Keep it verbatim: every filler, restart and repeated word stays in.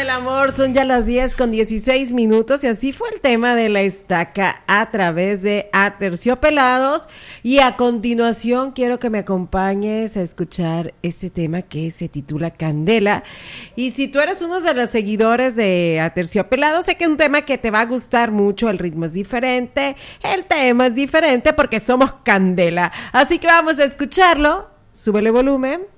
del amor, son ya las diez con dieciséis minutos y así fue el tema de la estaca a través de Aterciopelados. Y a continuación quiero que me acompañes a escuchar este tema que se titula Candela. Y si tú eres uno de los seguidores de Aterciopelados, sé que es un tema que te va a gustar mucho, el ritmo es diferente, el tema es diferente porque somos Candela. Así que vamos a escucharlo, súbele volumen.